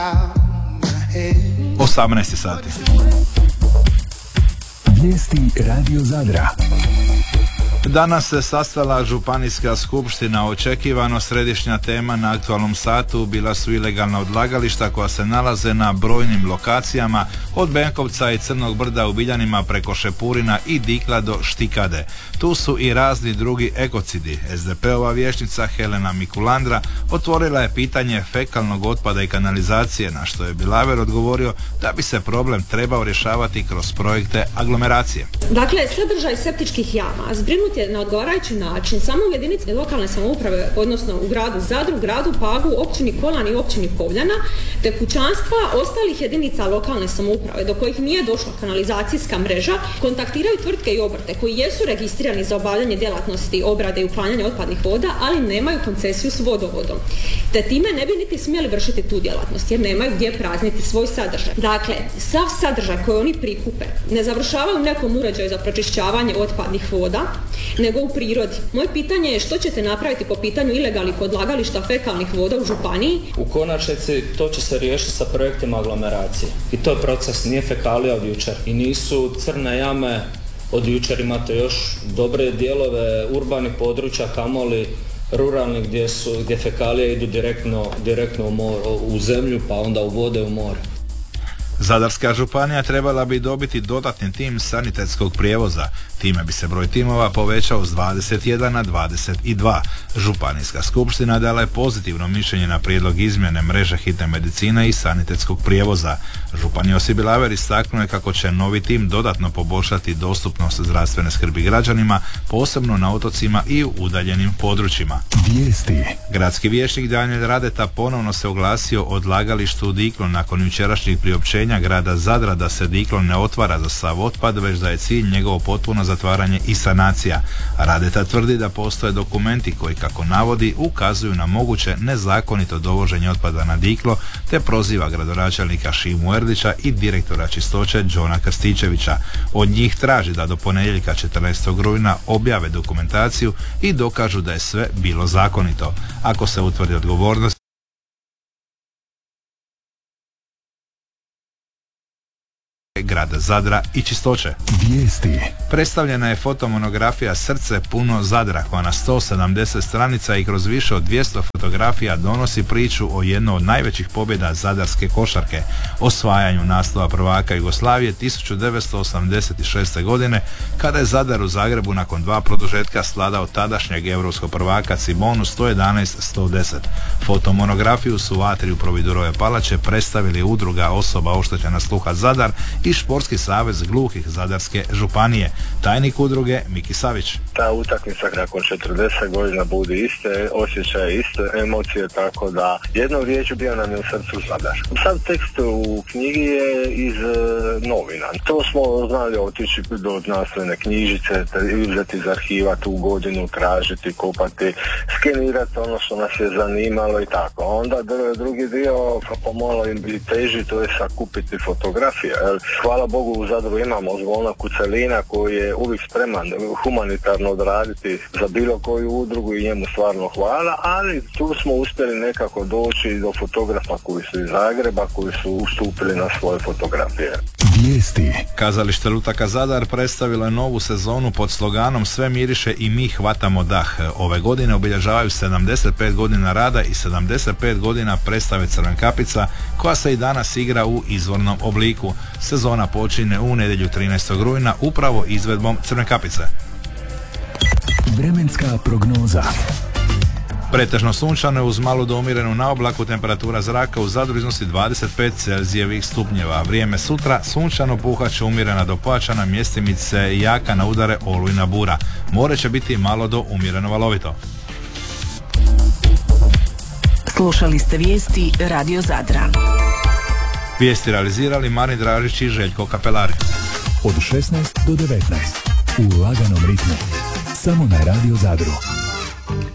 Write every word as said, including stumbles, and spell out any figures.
osamnaest sati. Vijesti Radio Zadra. Danas se sastala županijska skupština. Očekivano središnja tema na aktualnom satu bila su ilegalna odlagališta koja se nalaze na brojnim lokacijama od Benkovca i Crnog brda u Biljanima preko Šepurina i Dikla do Štikade. Tu su i razni drugi ekocidi. es de pe-ova vijećnica Helena Mikulandra otvorila je pitanje fekalnog otpada i kanalizacije, na što je Bilaver odgovorio da bi se problem trebao rješavati kroz projekte aglomeracije. Dakle, sadržaj septičkih jama zbrinut je na odgovarajući način samo u jedinici lokalne samouprave, odnosno u gradu Zadru, gradu Pagu, općini Kolan i općini Povljana, te kućanstva ostalih jedinica lokalne samouprave do kojih nije došla kanalizacijska mreža, kontaktiraju tvrtke i obrte koji jesu registrirani za obavljanje djelatnosti obrade i uklanjanja otpadnih voda, ali nemaju koncesiju s vodovodom. Te time ne bi niti smjeli vršiti tu djelatnost jer nemaju gdje prazniti svoj sadržaj. Dakle, sav sadržaj koji oni prikupe ne završavaju u nekom uređaju za pročišćavanje otpadnih voda, nego u prirodi. Moje pitanje je što ćete napraviti po pitanju ilegalnih odlagališta fekalnih voda u županiji? U konačnici to će se riješiti sa projektima aglomeracije. I to je proces, nije fekalija od jučer. I nisu crne jame od jučer, imate još dobre dijelove urbanih područja, kamoli ruralnih gdje su, gdje fekalije idu direktno, direktno u, mor, u zemlju, pa onda u vode, u more. Zadarska županija trebala bi dobiti dodatni tim sanitetskog prijevoza. Time bi se broj timova povećao s dvadeset jedan na dvadeset dva. Županijska skupština dala je pozitivno mišljenje na prijedlog izmjene mreže hitne medicine i sanitetskog prijevoza. Župan Josip Bilaver istaknuo je kako će novi tim dodatno poboljšati dostupnost zdravstvene skrbi građanima, posebno na otocima i u udaljenim područjima. Vijesti. Gradski vijećnik Daniel Radeta ponovno se oglasio o odlagalištu u Diklu nakon jučerašnjih priopćenja grada Zadra da se Diklo ne otvara za sav otpad, već da je cilj njegovo potpuno zatvaranje i sanacija. Radeta tvrdi da postoje dokumenti koji, kako navodi, ukazuju na moguće nezakonito dovoženje otpada na Diklo, te proziva gradonačelnika Šimu Erdića i direktora čistoće Đona Krstičevića. Od njih traži da do ponedjeljka četrnaestog rujna objave dokumentaciju i dokažu da je sve bilo zakonito. Ako se utvrdi odgovornost, grada Zadra i čistoće. Vijesti. Predstavljena je fotomonografija Srce puno Zadra koja na sto sedamdeset stranica i kroz više od dvjesto fotografija donosi priču o jednoj od najvećih pobjeda zadarske košarke, osvajanju naslova prvaka Jugoslavije tisuću devetsto osamdeset šeste. godine, kada je Zadar u Zagrebu nakon dva produžetka sladao tadašnjeg europskog prvaka Cimonu sto jedanaest sto deset. Fotomonografiju su u atriju Providurove palače predstavili udruga osoba oštećena sluha Zadar i Športski savez gluhih Zadarske županije. Tajnik udruge Miki Savić. Ta utakmica nakon četrdeset godina budi iste osjećaje, iste emocije, tako da jednom riječju bio nam je u srcu Zadar. Sad tekst u knjigi je iz e, novina. To smo znali otići do znanstvene knjižice, uzeti iz arhiva tu godinu, tražiti, kopati, skenirati ono što nas je zanimalo i tako. Onda drugi dio pomalo i teži, to je sakupiti fotografije. Hvala Bogu u Zadru imamo Zvona Kucelina koji je uvijek spreman humanitarno odraditi za bilo koju udrugu i njemu stvarno hvala, ali tu smo uspjeli nekako doći do fotografa koji su iz Zagreba, koji su ustupili na svoje fotografije. Vijesti. Kazalište Lutaka Zadar predstavilo je novu sezonu pod sloganom Sve miriše i mi hvatamo dah. Ove godine obilježavaju sedamdeset pet godina rada i sedamdeset pet godina predstave Crvenkapica koja se i danas igra u izvornom obliku. Sezona počinje u nedjelju trinaestog rujna upravo izvedbom Crvenkapice. Vremenska prognoza. Pretežno sunčano uz malu do umjerenu na oblaku, temperatura zraka u Zadru iznosi dvadeset pet celzijevih stupnjeva. Vrijeme sutra sunčano, puhaće umjerena do pojačana, mjestimice jaka na udare olujna bura. More će biti malo do umjereno valovito. Slušali ste vijesti Radio Zadra. Vijesti realizirali Marin Dražić i Željko Kapelari. Od šesnaest do devetnaest u laganom ritmu. Samo na Radio Zadru.